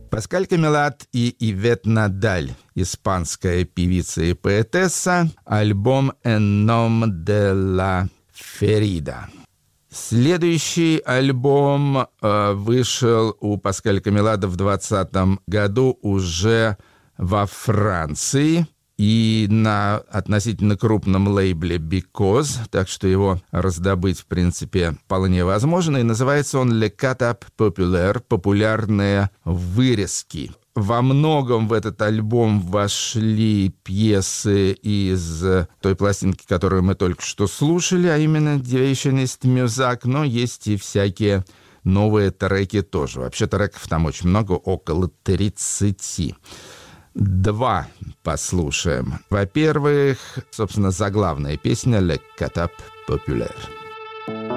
Паскаль Камелат и Ивет Надаль, испанская певица и поэтесса, альбом «En nom de la ferida». Следующий альбом вышел у Паскаля Камелата в 2020 году уже во Франции и на относительно крупном лейбле Because, так что его раздобыть, в принципе, вполне возможно. И называется он «Le Cut-Up Populaire» — «Популярные вырезки». Во многом в этот альбом вошли пьесы из той пластинки, которую мы только что слушали, а именно «Deviationist Music», но есть и всякие новые треки тоже. Вообще треков там очень много, около 30. Два послушаем. Во-первых, собственно, заглавная песня «Le Cut-Up Populaire».